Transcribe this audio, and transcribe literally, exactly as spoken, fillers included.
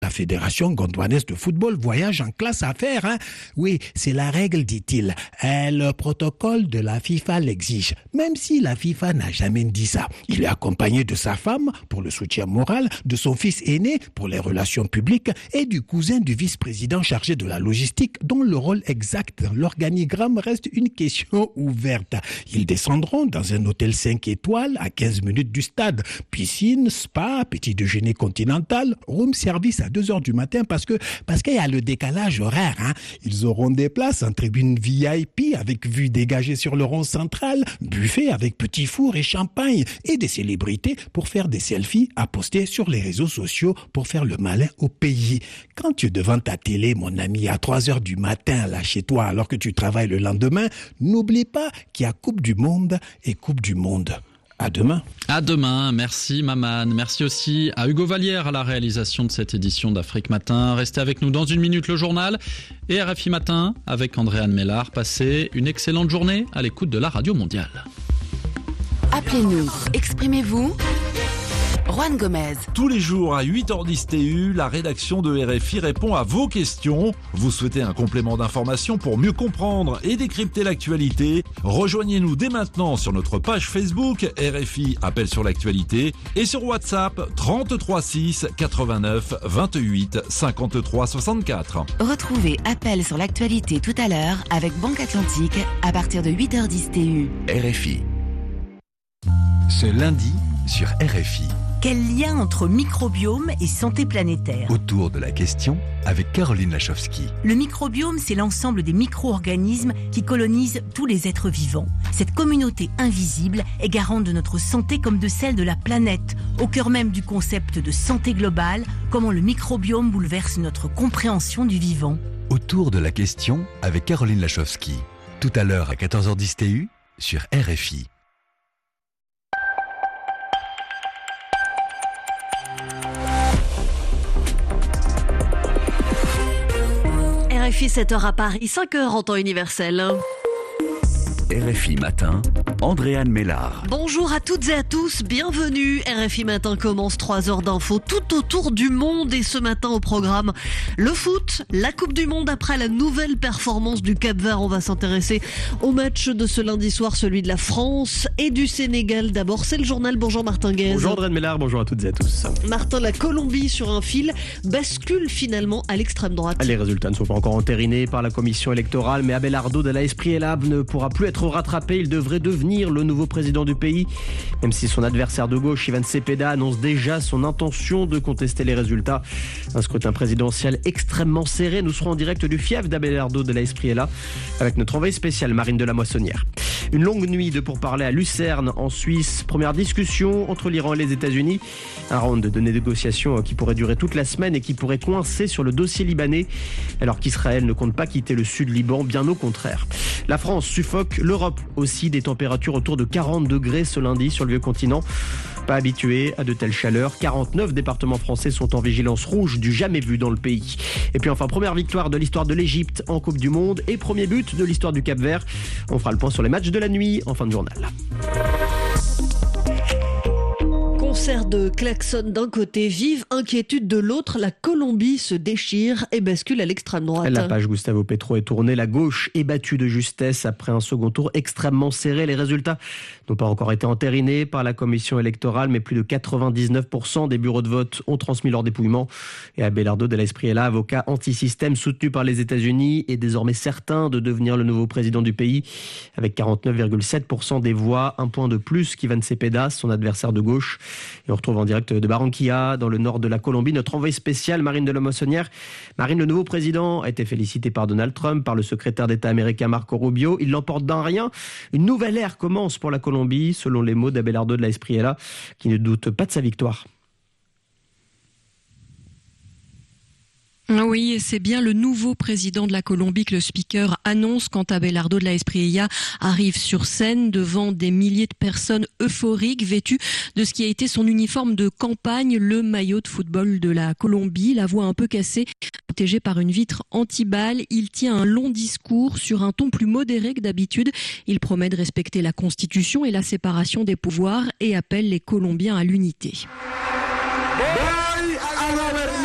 la Fédération gondouanaise de football voyage en classe affaires. Hein. Oui, c'est la règle, dit-il. Euh, le protocole de la FIFA l'exige. Même si la FIFA n'a jamais dit ça. Il est accompagné de sa femme pour le soutien moral, de son fils aîné pour les relations publiques et du cousin du vice-président chargé de la logistique dont le rôle exact dans l'organigramme reste une question ouverte. Ils descendront dans un hôtel cinq étoiles à quinze minutes du stade. Piscine, spa, petit déjeuner continental, room service à deux heures du matin parce que parce qu'il y a le décalage horaire. Hein. Ils auront des places en tribune V I P avec vue dégagée sur le rond central, buffet avec petit four et champagne et des célébrités pour faire des selfies à poster sur les réseaux sociaux pour faire le malin au pays. Quand tu es devant ta télé, mon ami, à trois heures du matin, là chez toi, alors que tu travailles le lendemain, n'oublie pas qu'il y a Coupe du Monde et Coupe du Monde. À demain. À demain. Merci Maman. Merci aussi à Hugo Vallière à la réalisation de cette édition d'Afrique Matin. Restez avec nous dans une minute le journal et R F I Matin avec Andréane Mellard. Passez une excellente journée à l'écoute de la Radio Mondiale. Appelez-nous, exprimez-vous. Juan Gomez. Tous les jours à huit heures dix T U, la rédaction de R F I répond à vos questions. Vous souhaitez un complément d'information pour mieux comprendre et décrypter l'actualité? Rejoignez-nous dès maintenant sur notre page Facebook R F I Appel sur l'actualité et sur WhatsApp trente-trois six quatre-vingt-neuf vingt-huit cinquante-trois soixante-quatre. Retrouvez Appel sur l'actualité tout à l'heure avec Banque Atlantique à partir de huit heures dix T U. R F I. Ce lundi sur R F I. Quel lien entre microbiome et santé planétaire? Autour de la question avec Caroline Lachowski. Le microbiome, c'est l'ensemble des micro-organismes qui colonisent tous les êtres vivants. Cette communauté invisible est garante de notre santé comme de celle de la planète. Au cœur même du concept de santé globale, comment le microbiome bouleverse notre compréhension du vivant. Autour de la question avec Caroline Lachowski. Tout à l'heure à quatorze heures dix T U sur R F I. R F I sept heures à Paris, cinq heures en temps universel. R F I Matin, Andréane Mellard. Bonjour à toutes et à tous, bienvenue. R F I Matin commence trois heures d'infos tout autour du monde et ce matin au programme le foot, la Coupe du Monde après la nouvelle performance du Cap-Vert. On va s'intéresser au match de ce lundi soir, celui de la France et du Sénégal. D'abord, c'est le journal. Bonjour Martin Guez. Bonjour Andréane Mellard, bonjour à toutes et à tous. Martin, la Colombie sur un fil bascule finalement à l'extrême droite. Les résultats ne sont pas encore entérinés par la commission électorale, mais Abelardo de la Espriella ne pourra plus être rattrapé. Il devrait devenir le nouveau président du pays, même si son adversaire de gauche, Ivan Cepeda, annonce déjà son intention de contester les résultats. Un scrutin présidentiel extrêmement serré. Nous serons en direct du fief d'Abelardo de la Espriella avec notre envoyée spéciale Marine de la Moissonnière. Une longue nuit de pourparlers à Lucerne en Suisse. Première discussion entre l'Iran et les États-Unis. Un round de négociations qui pourrait durer toute la semaine et qui pourrait coincer sur le dossier libanais, alors qu'Israël ne compte pas quitter le sud Liban, bien au contraire. La France suffoque, l'Europe aussi, des températures autour de quarante degrés ce lundi sur le vieux continent. Pas habitués à de telles chaleurs, quarante-neuf départements français sont en vigilance rouge du jamais vu dans le pays. Et puis enfin, première victoire de l'histoire de l'Égypte en Coupe du Monde et premier but de l'histoire du Cap-Vert. On fera le point sur les matchs de la nuit en fin de journal. Concert de klaxon d'un côté, vive inquiétude de l'autre, la Colombie se déchire et bascule à l'extrême droite. La page Gustavo Petro est tournée, la gauche est battue de justesse après un second tour extrêmement serré. Les résultats n'ont pas encore été entérinés par la commission électorale, mais plus de quatre-vingt-dix-neuf pour cent des bureaux de vote ont transmis leur dépouillement. Et Abelardo de la Espriella, avocat anti-système soutenu par les États-Unis, est désormais certain de devenir le nouveau président du pays, avec quarante-neuf virgule sept pour cent des voix, un point de plus qu'Ivan Cepeda, son adversaire de gauche. Et on retrouve en direct de Barranquilla, dans le nord de la Colombie, notre envoyée spéciale Marine de la Moissonnière. Marine, le nouveau président a été félicité par Donald Trump, par le secrétaire d'État américain Marco Rubio. Il l'emporte d'un rien. Une nouvelle ère commence pour la Colombie, selon les mots d'Abelardo de la Espriella, qui ne doute pas de sa victoire. Oui, et c'est bien le nouveau président de la Colombie que le speaker annonce quand Abelardo de la Espriella arrive sur scène devant des milliers de personnes euphoriques vêtues de ce qui a été son uniforme de campagne, le maillot de football de la Colombie, la voix un peu cassée, protégé par une vitre anti-balles. Il tient un long discours sur un ton plus modéré que d'habitude. Il promet de respecter la Constitution et la séparation des pouvoirs et appelle les Colombiens à l'unité.